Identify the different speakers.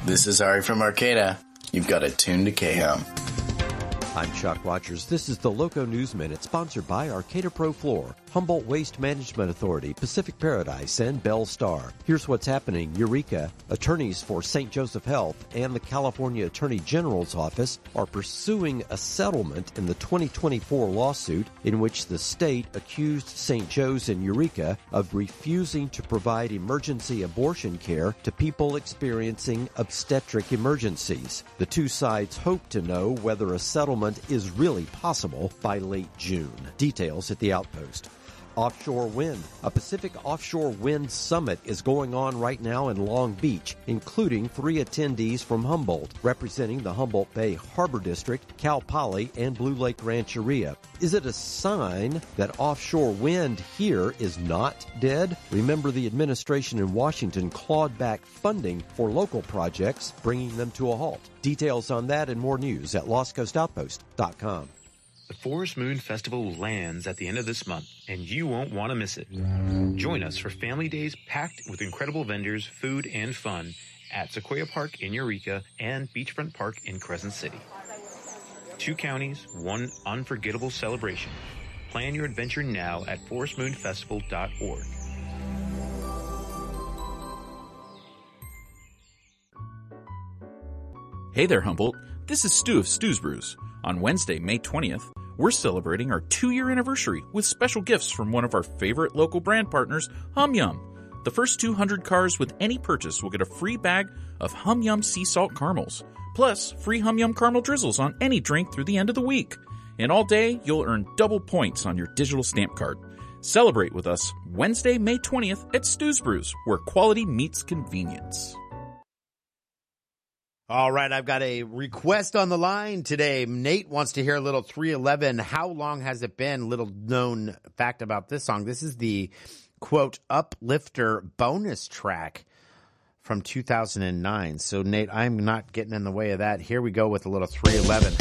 Speaker 1: This is Ari from Arcata. You've got it tuned to KHAM.
Speaker 2: I'm Chuck Rogers. This is the Loco News Minute, sponsored by Arcata Pro Floor, Humboldt Waste Management Authority, Pacific Paradise, and Bell Star. Here's what's happening. Eureka. Attorneys for St. Joseph Health and the California Attorney General's Office are pursuing a settlement in the 2024 lawsuit in which the state accused St. Joe's and Eureka of refusing to provide emergency abortion care to people experiencing obstetric emergencies. The two sides hope to know whether a settlement is really possible by late June. Details at the Outpost. Offshore wind. A Pacific Offshore Wind Summit is going on right now in Long Beach, including 3 attendees from Humboldt, representing the Humboldt Bay Harbor District, Cal Poly, and Blue Lake Rancheria. Is it a sign that offshore wind here is not dead? Remember, the administration in Washington clawed back funding for local projects, bringing them to a halt. Details on that and more news at LostCoastOutpost.com.
Speaker 3: The Forest Moon Festival lands at the end of this month, and you won't want to miss it. Join us for family days packed with incredible vendors, food, and fun at Sequoia Park in Eureka and Beachfront Park in Crescent City. 2 counties, 1 unforgettable celebration. Plan your adventure now at forestmoonfestival.org.
Speaker 4: Hey there, Humboldt. This is Stu of Stu's Brews. On Wednesday, May 20th, we're celebrating our 2-year anniversary with special gifts from one of our favorite local brand partners, Hum Yum. The first 200 cars with any purchase will get a free bag of Hum Yum sea salt caramels, plus free Hum Yum caramel drizzles on any drink through the end of the week. And all day, you'll earn double points on your digital stamp card. Celebrate with us Wednesday, May 20th at Stu's Brews, where quality meets convenience.
Speaker 5: All right, I've got a request on the line today. Nate wants to hear a little 311. How long has it been? Little known fact about this song. This is the, quote, uplifter bonus track from 2009. So, Nate, I'm not getting in the way of that. Here we go with a little 311.